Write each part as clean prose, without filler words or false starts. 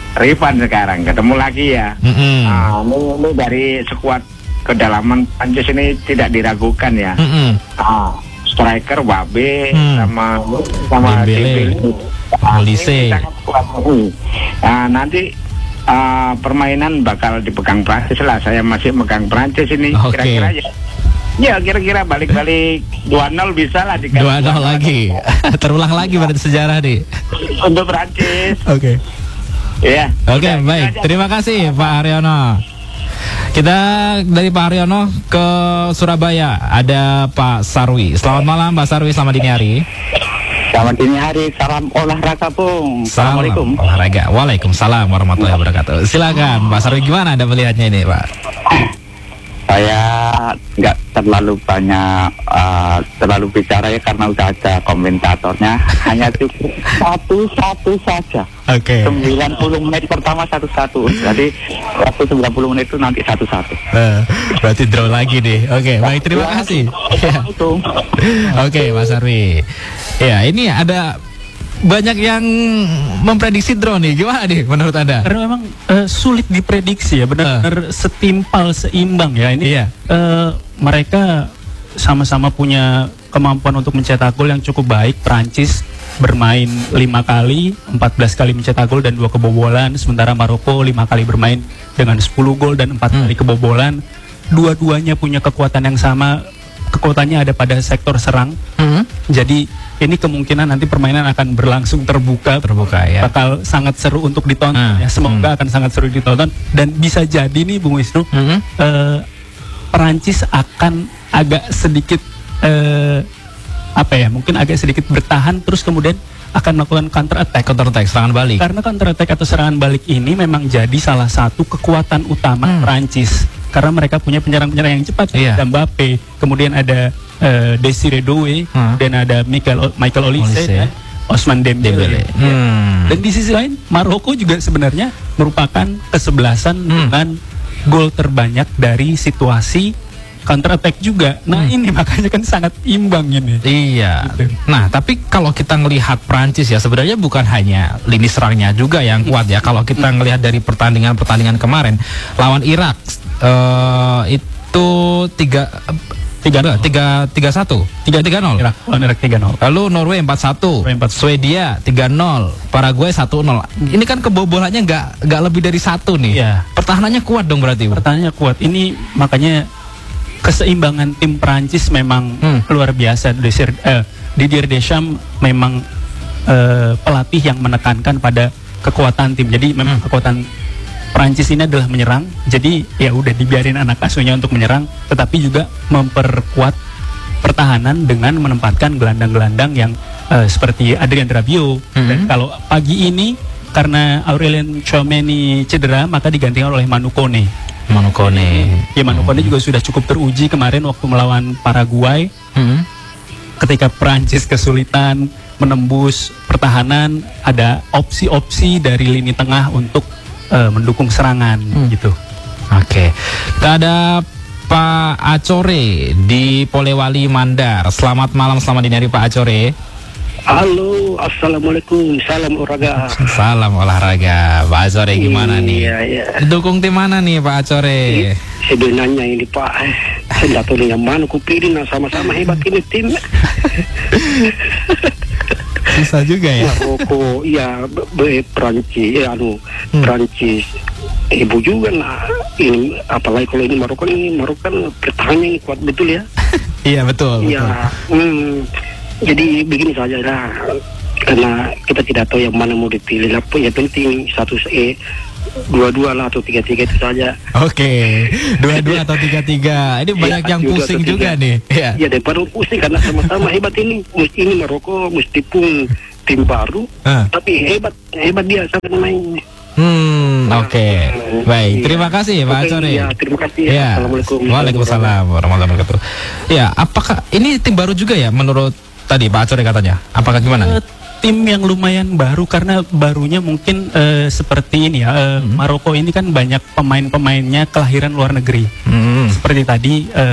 Rifan sekarang ketemu lagi ya. Ini dari skuad kedalaman Prancis ini tidak diragukan ya. Striker Wabe sama Dembele, Olise. Nanti permainan bakal dipegang Prancis lah. Saya masih megang Prancis ini. Kira-kira ya kira-kira balik-balik 2-0 bisa lah. 2-0 lagi. Terulang lagi pada sejarah nih untuk Prancis. Oke. Ya. Oke, baik. Terima kasih Pak Haryono. Kita dari Pak Haryono ke Surabaya ada Pak Sarwi. Selamat malam Pak Sarwi, selamat dini hari. Selamat dini hari, salam olahraga Bung. Assalamualaikum. Olahraga. Waalaikumsalam warahmatullahi wabarakatuh. Silakan Pak Sarwi, gimana Anda melihatnya ini Pak? Saya nggak terlalu banyak terlalu bicara ya karena udah ada komentatornya. Hanya cukup satu saja. Oke. 90 menit pertama 1-1. Jadi waktu 90 menit itu nanti 1-1. Berarti draw lagi nih. Oke, baik, terima kasih. Oke, Mas Sarwi. Ya, ini ada banyak yang memprediksi draw nih. Gimana nih menurut Anda? Karena memang sulit diprediksi ya, benar-benar setimpal seimbang ya. Ini mereka sama-sama punya kemampuan untuk mencetak gol yang cukup baik. Prancis bermain 5 kali, 14 kali mencetak gol dan 2 kebobolan. Sementara Maroko 5 kali bermain dengan 10 gol dan 4 kali kebobolan. Dua-duanya punya kekuatan yang sama. Kekuatannya ada pada sektor serang. Jadi ini kemungkinan nanti permainan akan berlangsung terbuka ya. Bakal sangat seru untuk ditonton ya. Semoga akan sangat seru ditonton. Dan bisa jadi nih Bung Wisnu, Perancis akan agak sedikit mungkin agak sedikit bertahan, terus kemudian akan melakukan counter attack, serangan balik. Karena counter attack atau serangan balik ini memang jadi salah satu kekuatan utama Perancis. Karena mereka punya penyerang-penyerang yang cepat, ada Mbappe, kemudian ada Desiree Doué, dan ada Michael Olise, ya, Ousmane Dembele. Dan di sisi lain, Maroko juga sebenarnya merupakan kesebelasan dengan gol terbanyak dari situasi counter attack juga. Nah ini makanya kan sangat imbang ini. Iya. Gitu. Nah tapi kalau kita ngelihat Prancis ya sebenarnya bukan hanya lini serangnya juga yang kuat ya. Kalau kita ngelihat dari pertandingan kemarin lawan Irak itu 3-1, 3-0. Irak 3-0. Lalu Norway 4-1, Swedia 3-0, Paraguay 1-0. Ini kan kebobolannya nggak lebih dari 1 nih. Iya. Pertahanannya kuat dong berarti. Pertahanannya kuat. Ini makanya keseimbangan tim Prancis memang luar biasa. Didier Deschamps memang pelatih yang menekankan pada kekuatan tim. Jadi memang kekuatan Prancis ini adalah menyerang. Jadi ya udah dibiarin anak asuhnya untuk menyerang, tetapi juga memperkuat pertahanan dengan menempatkan gelandang-gelandang yang seperti Adrien Rabiot. Dan kalau pagi ini karena Aurelien Tchouameni cedera, maka digantikan oleh Manu Kone. Ya, Manu Kone juga sudah cukup teruji kemarin waktu melawan Paraguay. Ketika Prancis kesulitan menembus pertahanan, ada opsi-opsi dari lini tengah untuk mendukung serangan gitu. Oke. Kita ada Pak Acore di Polewali Mandar. Selamat malam, selamat dini hari Pak Acore. Halo, assalamualaikum, salam olahraga. Salam olahraga, Pak Acore gimana nih? Iya. Dukung tim mana nih Pak Acore? Sebenarnya ini Pak, saya tahu yang mana kupilih, sama-sama hebat ini tim. Susah juga ya. Maroko, iya, Prancis, Prancis. Ibu juga lah. Ini apalagi kalau ini Maroko kan pertahanannya kuat betul ya. Iya betul. Iya. Jadi begini saja lah, karena kita tidak tahu yang mana mau dipilih. Apa yang penting dua-dua lah atau 3-3 itu saja. Oke, 2-2 atau 3-3. Ini banyak yang pusing juga nih. Ya daripada pusing karena sama-sama hebat ini. Ini Maroko meskipun tim baru, tapi hebat dia sangat main. Oke. Baik, terima kasih Pak Acore. Ya, terima kasih. Ya. Assalamualaikum. Waalaikumsalam warahmatullahi wabarakatuh. Ya, apakah ini tim baru juga ya menurut tadi Pak Acore katanya? Apakah gimana? Tim yang lumayan baru karena barunya mungkin seperti ini ya. Maroko ini kan banyak pemain-pemainnya kelahiran luar negeri. Seperti tadi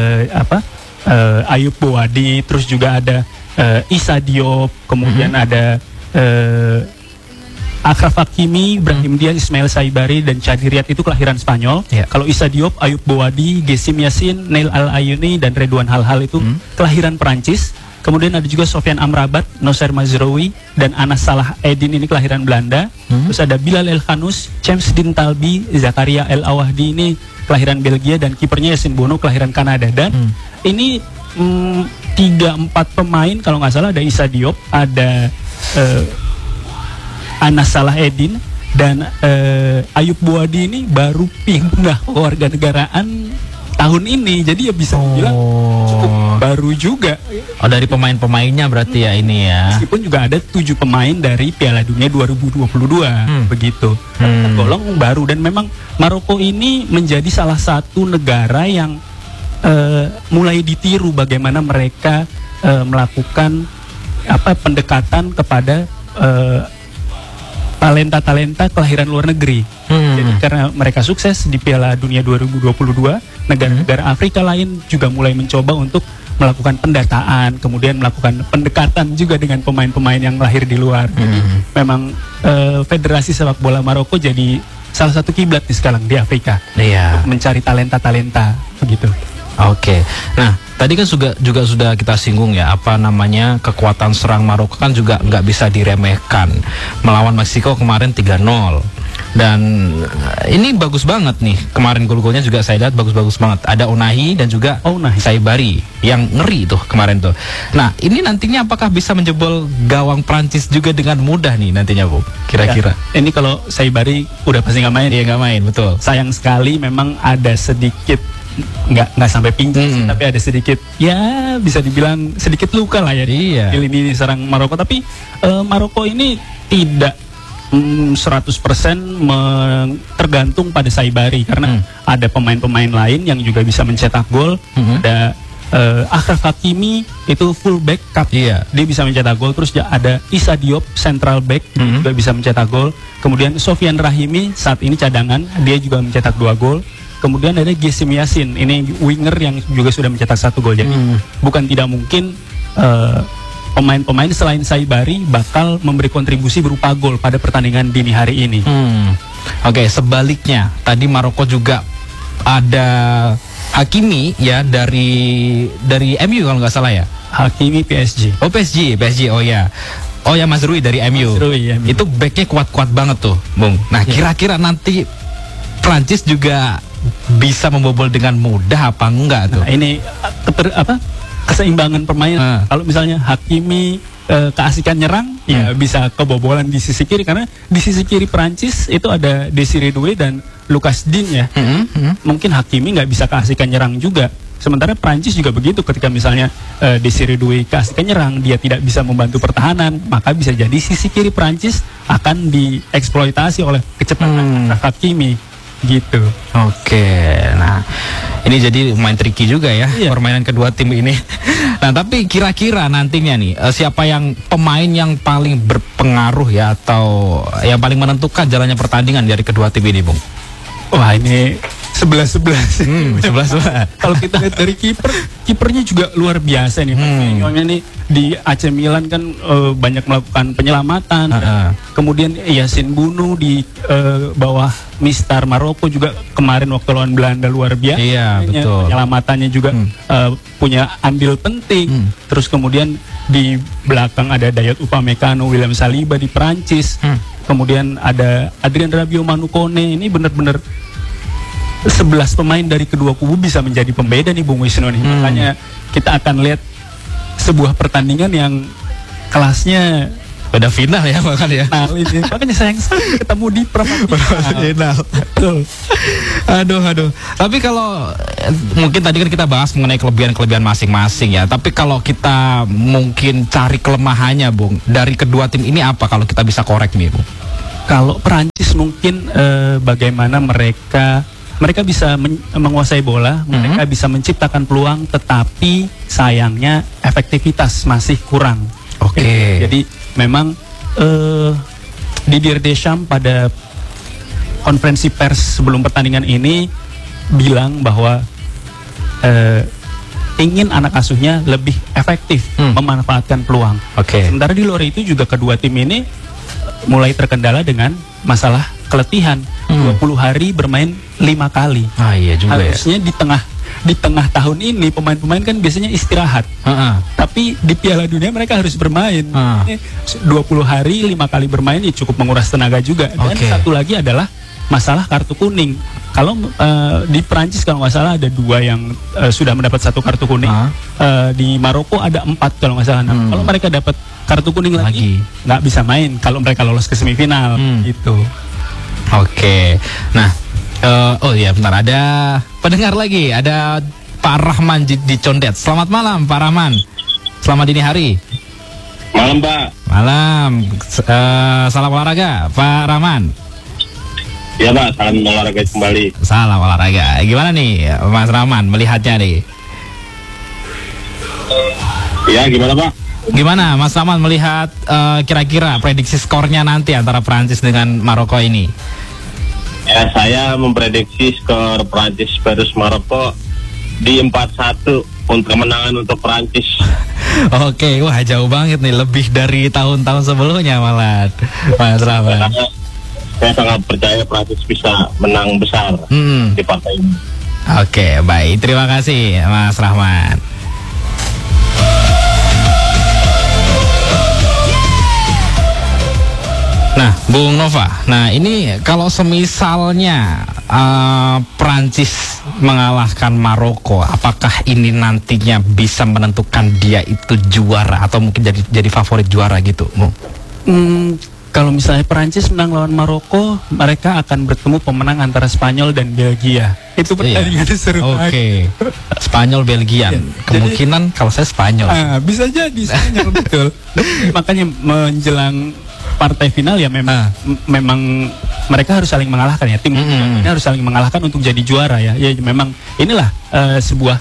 Ayub Bouadi, terus juga ada Issa Diop, kemudian ada Achraf Hakimi, Brahim Diaz, Ismail Saibari, dan Chadi Riyad itu kelahiran Spanyol. Kalau Issa Diop, Ayub Bouadi, Gessim Yassin, Neil Al-Ayuni, dan Redouane Halhal itu kelahiran Perancis. Kemudian ada juga Sofian Amrabat, Noser Mazraoui, dan Anas Salah Eddin ini kelahiran Belanda. Terus ada Bilal El Khanous, James Dean Talbi, Zakaria El Awahdi ini kelahiran Belgia, dan kipernya Yasin Bono kelahiran Kanada. Dan ini 3-4 pemain kalau nggak salah, ada Issa Diop, ada Anas Salah Eddin, dan Ayub Bouadi ini baru pindah kewarganegaraan tahun ini, jadi ya bisa dibilang cukup baru juga. Oh, dari pemain-pemainnya berarti ya ini ya. Meskipun juga ada 7 pemain dari Piala Dunia 2022 begitu. Tergolong baru, dan memang Maroko ini menjadi salah satu negara yang mulai ditiru bagaimana mereka melakukan pendekatan kepada talenta-talenta kelahiran luar negeri. Jadi karena mereka sukses di Piala Dunia 2022, negara-negara Afrika lain juga mulai mencoba untuk melakukan pendataan, kemudian melakukan pendekatan juga dengan pemain-pemain yang lahir di luar. Jadi memang Federasi Sepak Bola Maroko jadi salah satu kiblat nih sekarang di Afrika untuk mencari talenta-talenta begitu. Oke. Nah, tadi kan juga sudah kita singgung ya, apa namanya, kekuatan serang Maroko kan juga nggak bisa diremehkan. Melawan Meksiko kemarin 3-0. Dan ini bagus banget nih. Kemarin gol-golnya juga saya lihat bagus-bagus banget. Ada Ounahi dan juga Saibari yang ngeri tuh kemarin tuh. Nah, ini nantinya apakah bisa menjebol gawang Prancis juga dengan mudah nih nantinya, Bu? Kira-kira. Ya, ini kalau Saibari udah pasti nggak main. Iya, nggak main, betul. Sayang sekali memang ada sedikit, nggak sampai pingsan, tapi ada sedikit, ya bisa dibilang sedikit luka lah ya di lini serang Maroko. Tapi Maroko ini tidak 100% tergantung pada Saibari, karena ada pemain-pemain lain yang juga bisa mencetak gol. Ada Achraf Hakimi itu full back cup, dia bisa mencetak gol. Terus ada Issa Diop central back, juga bisa mencetak gol. Kemudian Sofian Rahimi saat ini cadangan, dia juga mencetak 2 gol. Kemudian ada Gessim Yassin, ini winger yang juga sudah mencetak 1 gol. Jadi bukan tidak mungkin pemain-pemain selain Saibari bakal memberi kontribusi berupa gol pada pertandingan dini hari ini. Oke, sebaliknya tadi Maroko juga ada Hakimi ya dari MU kalau nggak salah ya. Hakimi PSG. Oh, PSG. Oh ya. Oh ya, Mazraoui dari MU. Mazraoui, itu backnya kuat-kuat banget tuh, Bung. Nah, kira-kira nanti Prancis juga bisa membobol dengan mudah apa enggak tuh? Nah, ini keseimbangan pemain. Kalau misalnya Hakimi keasikan nyerang, ya bisa kebobolan di sisi kiri, karena di sisi kiri Prancis itu ada Desiré Doué dan Lucas Digne ya. Mungkin Hakimi nggak bisa keasikan nyerang juga. Sementara Prancis juga begitu, ketika misalnya Desiré Doué keasikan nyerang, dia tidak bisa membantu pertahanan, maka bisa jadi sisi kiri Prancis akan dieksploitasi oleh kecepatan Hakimi. Gitu. Oke, nah ini jadi main tricky juga ya permainan kedua tim ini. Nah, tapi kira-kira nantinya nih siapa yang pemain yang paling berpengaruh ya, atau yang paling menentukan jalannya pertandingan dari kedua tim ini, Bung? Wah, ini 11-11. 11-11. Kalau kita lihat dari kipernya juga luar biasa nih. Soalnya nih di AC Milan kan banyak melakukan penyelamatan. Kemudian Yasin Bono di bawah Mistar Maroko juga kemarin waktu lawan Belanda luar biasa. Iya, betul. Penyelamatannya juga punya andil penting. Terus kemudian di belakang ada Dayot Upamecano, William Saliba di Prancis. Kemudian ada Adrien Rabiot, Manu Kone. Ini benar-benar 11 pemain dari kedua kubu bisa menjadi pembeda nih, Bung Wisnu nih. Makanya kita akan lihat sebuah pertandingan yang kelasnya pada final ya, bahkan ya. Nah, ini makanya sayang sekali ketemu di perempat final. Betul. Aduh. Tapi kalau mungkin tadi kan kita bahas mengenai kelebihan-kelebihan masing-masing ya. Tapi kalau kita mungkin cari kelemahannya, Bung, dari kedua tim ini apa kalau kita bisa korek nih, Bung? Kalau Perancis mungkin bagaimana mereka bisa menguasai bola, mereka bisa menciptakan peluang, tetapi sayangnya efektivitas masih kurang. Oke. Jadi memang Didier Deschamps pada konferensi pers sebelum pertandingan ini bilang bahwa ingin anak asuhnya lebih efektif memanfaatkan peluang. Oke. Sementara di luar itu juga kedua tim ini mulai terkendala dengan masalah keletihan. 20 hari bermain 5 kali. Iya juga. Harusnya di tengah tahun ini pemain-pemain kan biasanya istirahat. Tapi di Piala Dunia mereka harus bermain. 20 hari 5 kali bermain ya cukup menguras tenaga juga. Dan satu lagi adalah masalah kartu kuning. Kalau di Prancis kalau nggak salah ada 2 yang sudah mendapat 1 kartu kuning. Di Maroko ada 4 kalau nggak salah. Kalau mereka dapat kartu kuning lagi nggak bisa main kalau mereka lolos ke semifinal gitu. Nah, oh iya bentar, ada pendengar lagi, ada Pak Rahman di Condet. Selamat malam Pak Rahman. Selamat dini hari. Malam Pak. Malam. Salam olahraga Pak Rahman. Ya Pak, salam olahraga kembali. Salam olahraga. Gimana nih Mas Rahman melihatnya nih? Ya gimana Pak? Gimana Mas Rahman melihat kira-kira prediksi skornya nanti antara Prancis dengan Maroko ini? Ya, saya memprediksi skor Prancis versus Maroko di 4-1 untuk kemenangan untuk Prancis. Wah jauh banget nih, lebih dari tahun-tahun sebelumnya malah Mas Rahman. Saya sangat percaya Prancis bisa menang besar di partai ini. Baik, terima kasih Mas Rahman. Nah, Bung Nova, ini kalau semisalnya Prancis mengalahkan Maroko, apakah ini nantinya bisa menentukan dia itu juara atau mungkin jadi favorit juara gitu, Bung? Kalau misalnya Prancis menang lawan Maroko, mereka akan bertemu pemenang antara Spanyol dan Belgia. Itu pertandingan seru. Spanyol Belgia. Kemungkinan kalau saya Spanyol. Bisa jadi Spanyol betul. Makanya menjelang partai final ya memang mereka harus saling mengalahkan ya, tim ini harus saling mengalahkan untuk jadi juara ya. Ya memang inilah sebuah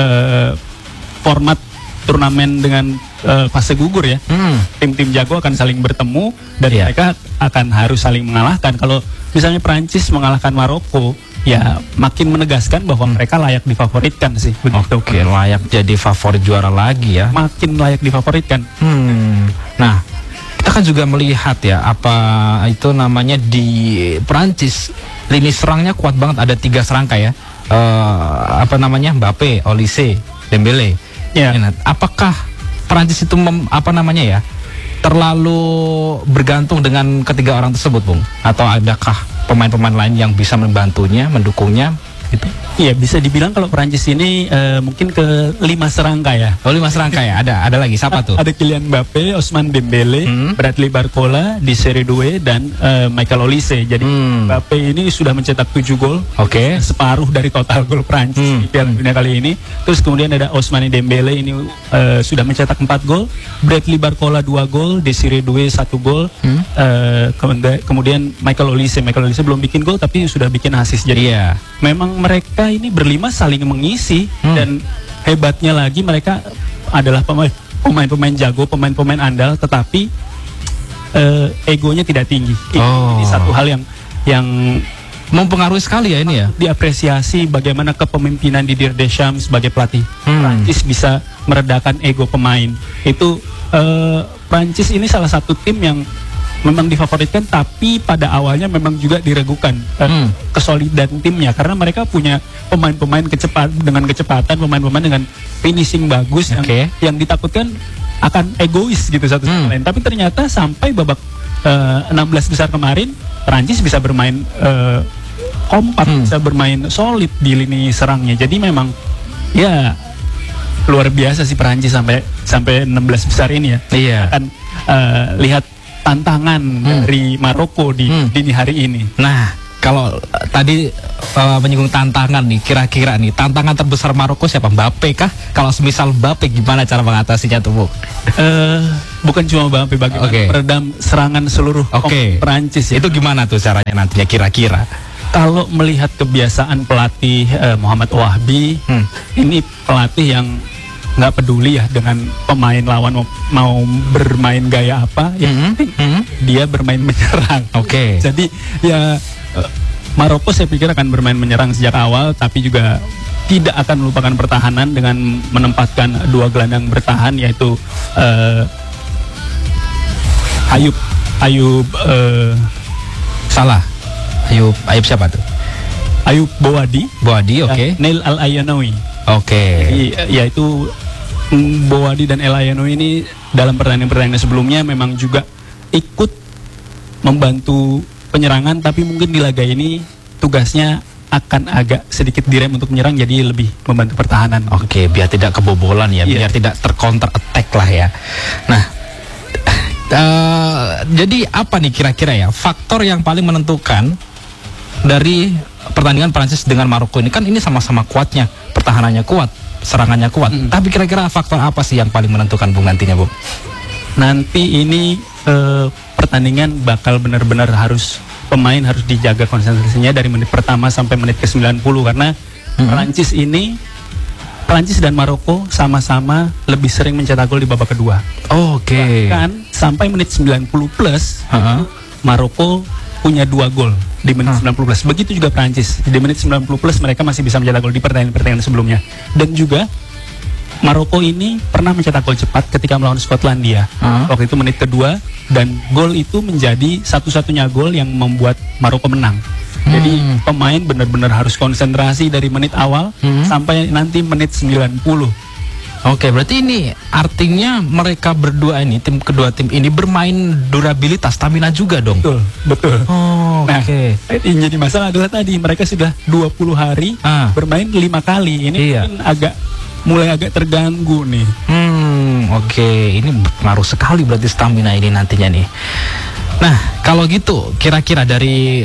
format turnamen dengan fase gugur ya. Tim-tim jago akan saling bertemu dan mereka akan harus saling mengalahkan. Kalau misalnya Prancis mengalahkan Maroko, ya makin menegaskan bahwa mereka layak difavoritkan sih. Layak jadi favorit juara lagi ya. Makin layak difavoritkan. Nah, kita kan juga melihat ya apa itu namanya di Prancis, lini serangnya kuat banget, ada 3 serangka ya. Mbappe, Olise, Dembele. Apakah Prancis itu terlalu bergantung dengan ketiga orang tersebut, Bung? Atau adakah pemain-pemain lain yang bisa membantunya, mendukungnya gitu? Iya, bisa dibilang kalau Prancis ini mungkin ke 5 serangka ya. 5 serangka ya. Ada lagi siapa tuh? Ada Kylian Mbappe, Ousmane Dembele, Bradley Barcola, Desiré Doué dan Michael Olise. Jadi Mbappe ini sudah mencetak 7 gol. Separuh dari total gol Prancis di Piala Dunia kali ini. Terus kemudian ada Ousmane Dembele ini sudah mencetak 4 gol, Bradley Barcola 2 gol, Desiré Doué 1 gol. Kemudian Michael Olise belum bikin gol tapi sudah bikin assist. Jadi memang mereka ini berlima saling mengisi dan hebatnya lagi mereka adalah pemain-pemain jago, pemain-pemain andal, tetapi egonya tidak tinggi. Ini satu hal yang mempengaruhi sekali ya ini ya. Diapresiasi bagaimana kepemimpinan Didier Deschamps sebagai pelatih Prancis bisa meredakan ego pemain. Itu Prancis ini salah satu tim yang memang difavoritkan, tapi pada awalnya memang juga diragukan kesolidan timnya karena mereka punya pemain-pemain dengan kecepatan, pemain-pemain dengan finishing bagus yang ditakutkan akan egois gitu satu sama lain. Tapi ternyata sampai babak 16 besar kemarin Prancis bisa bermain kompak, bisa bermain solid di lini serangnya. Jadi memang ya luar biasa sih Prancis sampai 16 besar ini ya. Akan lihat tantangan dari Maroko di dini hari ini. Nah, kalau tadi menyinggung tantangan nih, kira-kira nih tantangan terbesar Maroko siapa? Mbappe kah? Kalau semisal Mbappe, gimana cara mengatasinya tuh, Bu? Bukan cuma Mbappe, bagaimana meredam serangan seluruh Prancis ya. Itu gimana tuh caranya nantinya kira-kira? Kalau melihat kebiasaan pelatih Muhammad Wahbi, ini pelatih yang nggak peduli ya dengan pemain lawan mau bermain gaya apa, yang penting dia bermain menyerang. Jadi ya Maroko saya pikir akan bermain menyerang sejak awal, tapi juga tidak akan melupakan pertahanan dengan menempatkan 2 gelandang bertahan, yaitu Ayoub Ayub salah. Ayub siapa tuh? Ayub Bowadi, oke. Neil Al-Ayanawi. Oke. Jadi yaitu Bowadi dan El-Ayanawi ini dalam pertandingan sebelumnya memang juga ikut membantu penyerangan, tapi mungkin di laga ini tugasnya akan agak sedikit direm untuk menyerang, jadi lebih membantu pertahanan. Oke, biar tidak kebobolan ya, biar tidak tercounter attack lah ya. Nah, jadi apa nih kira-kira ya faktor yang paling menentukan dari pertandingan Prancis dengan Maroko ini? Kan ini sama-sama kuatnya, pertahanannya kuat, serangannya kuat. Tapi kira-kira faktor apa sih yang paling menentukan Bung nantinya, Bung? Nanti ini pertandingan bakal benar-benar pemain harus dijaga konsentrasinya dari menit pertama sampai menit ke-90, karena Prancis dan Maroko sama-sama lebih sering mencetak gol di babak kedua. Oke. Bahkan sampai menit 90 plus, Maroko punya 2 gol di menit 90 plus. Begitu juga Prancis. Di menit 90 plus mereka masih bisa mencetak gol di pertandingan sebelumnya. Dan juga Maroko ini pernah mencetak gol cepat ketika melawan Skotlandia. Waktu itu menit kedua, dan gol itu menjadi satu-satunya gol yang membuat Maroko menang. Jadi pemain benar-benar harus konsentrasi dari menit awal sampai nanti menit 90. Oke, berarti ini artinya mereka berdua ini, kedua tim ini bermain durabilitas, stamina juga dong. Betul. Nah, yang jadi masalah adalah tadi mereka sudah 20 hari bermain 5 kali. Ini mungkin mulai agak terganggu nih. Oke, ini berpengaruh sekali berarti stamina ini nantinya nih. Nah, kalau gitu kira-kira dari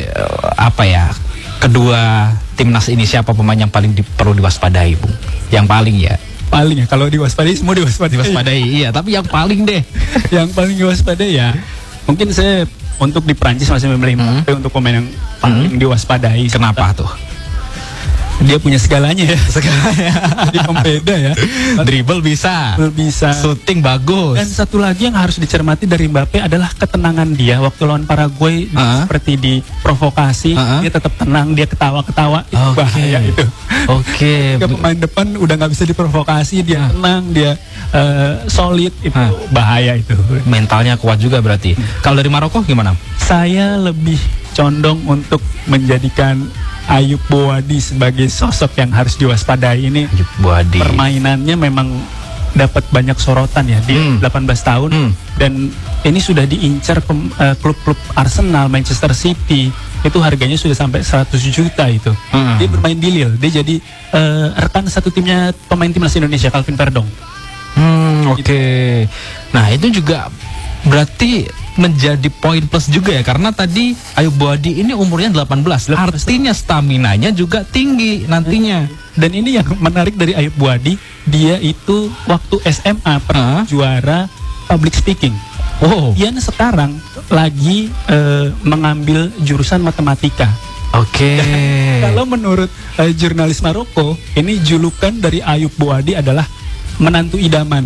kedua timnas ini siapa pemain yang paling perlu diwaspadai, Bung? Yang paling ya? Paling ya, kalau diwaspadai semua diwaspadai. Iya, tapi yang paling deh. Yang paling diwaspadai ya, mungkin saya untuk di Prancis masih memilih Mbappe untuk pemain yang paling diwaspadai. Kenapa tuh? Dia punya segalanya ya. Jadi pembeda ya. Dribble bisa, shooting bagus. Dan satu lagi yang harus dicermati dari Mbappe adalah ketenangan dia waktu lawan Paraguay. Seperti diprovokasi, dia tetap tenang, dia ketawa-ketawa. Itu bahaya itu. Ketika pemain depan udah nggak bisa diprovokasi, dia tenang, dia solid, itu bahaya itu. Mentalnya kuat juga berarti. Kalau dari Maroko gimana? Saya lebih condong untuk menjadikan Ayub Bowadi sebagai sosok yang harus diwaspadai. Ini permainannya memang dapat banyak sorotan ya. Dia 18 tahun dan ini sudah diincar klub-klub Arsenal, Manchester City. Itu harganya sudah sampai 100 juta itu. Dia bermain di Lille. Dia jadi rekan satu timnya pemain timnas Indonesia, Calvin Verdong. Oke. Nah, itu juga berarti menjadi poin plus juga ya, karena tadi Ayub Bowadi ini umurnya 18, artinya staminanya juga tinggi nantinya. Dan ini yang menarik dari Ayub Bowadi, dia itu waktu SMA pernah juara public speaking. Dia sekarang lagi mengambil jurusan matematika. Kalau menurut jurnalis Maroko, ini julukan dari Ayub Bowadi adalah menantu idaman.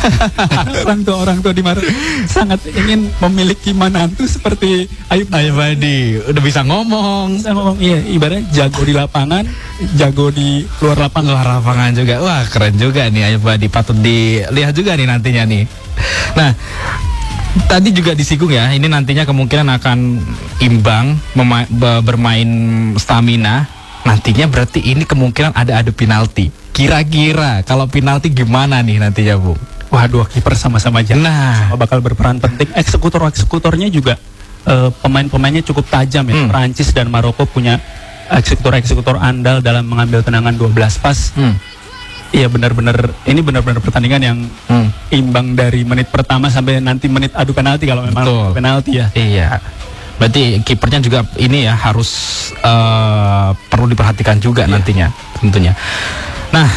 Orang tua di Maroko sangat ingin memiliki menantu seperti Ayub Bowadi. Udah bisa ngomong. Iya, ibaratnya jago di lapangan, jago di luar lapangan juga. Wah, keren juga nih Ayub Bowadi. Patut dilihat juga nih nantinya nih. Nah, tadi juga disinggung ya, ini nantinya kemungkinan akan imbang bermain stamina. Nantinya berarti ini kemungkinan ada adu penalti. Kira-kira kalau penalti gimana nih nantinya, Bung? Wah, dua kiper sama-sama jago. Nah, bakal berperan penting. Eksekutornya juga pemain-pemainnya cukup tajam ya. Prancis dan Maroko punya eksekutor andal dalam mengambil tendangan 12 pas. Iya, ini benar-benar pertandingan yang imbang dari menit pertama sampai nanti menit adu penalti kalau memang penalti ya. Iya. Berarti kipernya juga ini ya harus perlu diperhatikan juga nantinya tentunya. Nah,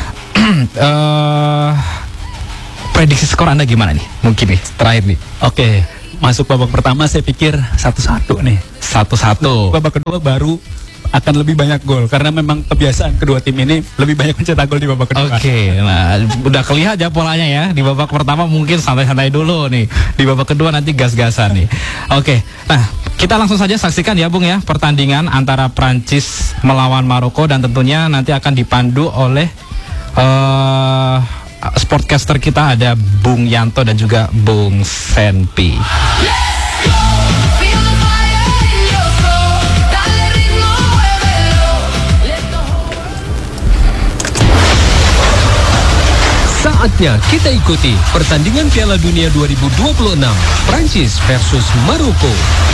prediksi skor Anda gimana nih? Mungkin nih terakhir nih. Oke, masuk babak pertama saya pikir 1-1 nih. 1-1. Babak kedua baru akan lebih banyak gol karena memang kebiasaan kedua tim ini lebih banyak mencetak gol di babak kedua. Nah udah kelihatan ya polanya ya. Di babak pertama mungkin santai-santai dulu nih. Di babak kedua nanti gas-gasan nih. Nah kita langsung saja saksikan ya Bung ya pertandingan antara Prancis melawan Maroko, dan tentunya nanti akan dipandu oleh sportcaster kita, ada Bung Yanto dan juga Bung Senpi. Saatnya kita ikuti pertandingan Piala Dunia 2026 Prancis versus Maroko.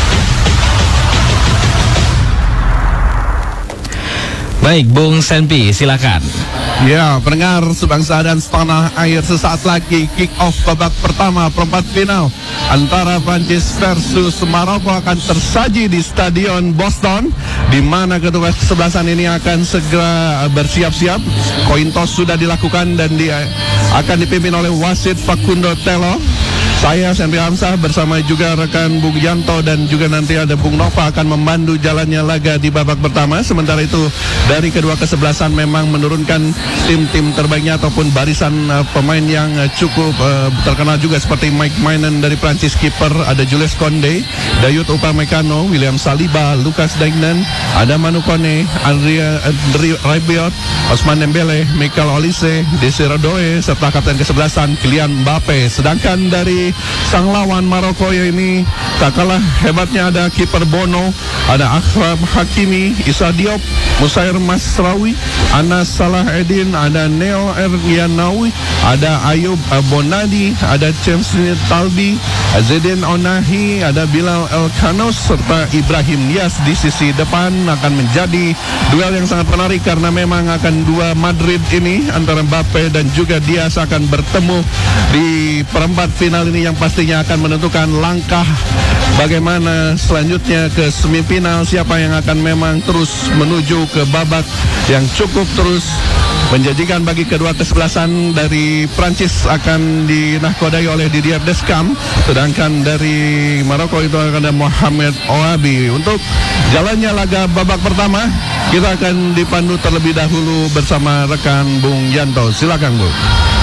Baik, Bung Senpi, silakan. Ya, pendengar sebangsa dan setanah air, sesaat lagi kick off babak pertama perempat final antara Prancis versus Maroko akan tersaji di Stadion Boston, di mana kedua kesebelasan ini akan segera bersiap-siap. Koin toss sudah dilakukan dan akan dipimpin oleh wasit Facundo Telo. Saya Henry Hamzah bersama juga rekan Bung Yanto dan juga nanti ada Bung Nova akan memandu jalannya laga di babak pertama. Sementara itu dari kedua kesebelasan memang menurunkan tim-tim terbaiknya ataupun barisan pemain yang cukup terkenal juga seperti Mike Maignan dari Prancis, kiper ada Jules Koundé, Dayot Upamecano, William Saliba, Lucas Digne, ada Manu Kone, André Rabiot, Ousmane Dembele, Michael Olise, Desire Doué serta kapten kesebelasan Kylian Mbappe. Sedangkan dari sang lawan Maroko ini tak kalah hebatnya ada kiper Bono, ada Akhraf Hakimi, Issa Diop, Musair Masraoui, Anas Salah Eddin, ada Neo Ergianawi, ada Ayub Bonadi, ada James Talbi, Zedin Onahi, ada Bilal El-Khanos serta Ibrahim Niasse di sisi depan. Akan menjadi duel yang sangat menarik karena memang akan dua Madrid ini antara Mbappe dan juga Diaz akan bertemu di perempat final ini yang pastinya akan menentukan langkah bagaimana selanjutnya ke semifinal, siapa yang akan memang terus menuju ke babak yang cukup terus menjanjikan bagi kedua kesebelasan. Dari Prancis akan dinahkodai oleh Didier Deschamps, sedangkan dari Maroko itu akan ada Mohamed Ouabi. Untuk jalannya laga babak pertama kita akan dipandu terlebih dahulu bersama rekan Bung Yanto. Silakan Bung.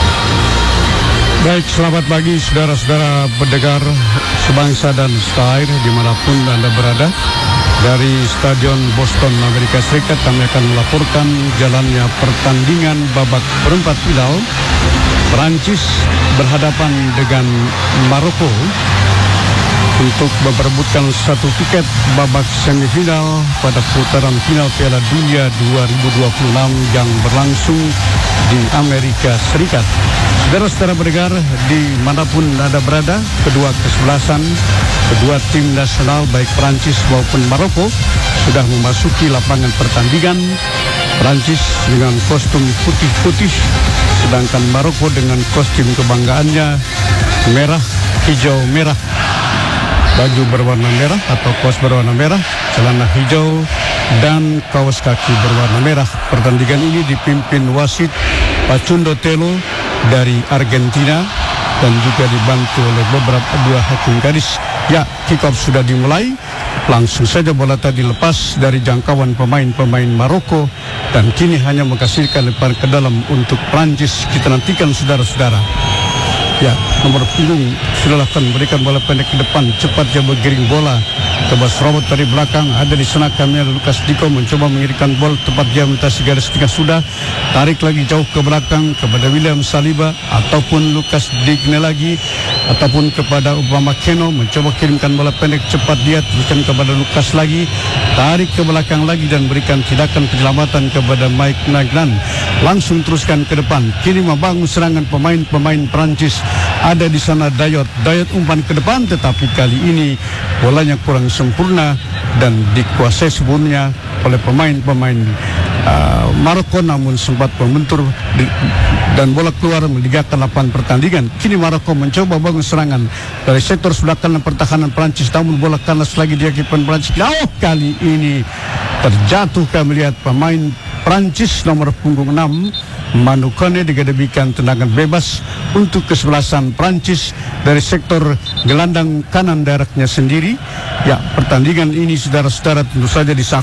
Baik, selamat pagi saudara-saudara pendengar sebangsa dan setanah air dimanapun Anda berada. Dari Stadion Boston, Amerika Serikat, kami akan melaporkan jalannya pertandingan babak perempat final. Prancis berhadapan dengan Maroko untuk memperebutkan satu tiket babak semifinal pada putaran final Piala Dunia 2026 yang berlangsung di Amerika Serikat. Saudara-saudara pendengar dimanapun Anda berada, kedua kesebelasan, kedua tim nasional baik Prancis maupun Maroko sudah memasuki lapangan pertandingan. Prancis dengan kostum putih-putih, sedangkan Maroko dengan kostum kebanggaannya merah, hijau, merah. Baju berwarna merah atau kaos berwarna merah, celana hijau, dan kaos kaki berwarna merah. Pertandingan ini dipimpin wasit Facundo Telo dari Argentina dan juga dibantu oleh beberapa dua hakim garis. Ya, kick off sudah dimulai. Langsung saja bola tadi lepas dari jangkauan pemain-pemain Maroko dan kini hanya menghasilkan lemparan ke dalam untuk Prancis. Kita nantikan saudara-saudara. Ya, nomor punggung sudah akan memberikan bola pendek ke depan, cepat dia bergiring bola ke bas robot dari belakang. Ada di sana kami ada Lucas Diko mencoba mengirimkan bola tepat dia melintasi garis tengah, sudah tarik lagi jauh ke belakang kepada William Saliba ataupun Lucas Digne lagi ataupun kepada Upamecano, mencoba kirimkan bola pendek cepat dia teruskan kepada Lucas lagi, tarik ke belakang lagi dan berikan tindakan penyelamatan kepada Mike Maignan, langsung teruskan ke depan. Kini membangun serangan pemain-pemain Prancis. Ada di sana Dayot umpan ke depan, tetapi kali ini bolanya kurang sempurna dan dikuasai sebelumnya oleh pemain-pemain Maroko, namun sempat membentur dan bola keluar meninggalkan lapangan pertandingan. Kini Maroko mencoba bangun serangan dari sektor sebelah kanan pertahanan Prancis, namun bola kandas lagi di kiper Prancis. Kali ini terjatuh, kami lihat pemain Prancis nomor punggung 6 Manu Kone digedebikan tendangan bebas untuk kesebelasan Prancis dari sektor gelandang kanan daerahnya sendiri. Ya, pertandingan ini saudara-saudara tentu saja disaksikan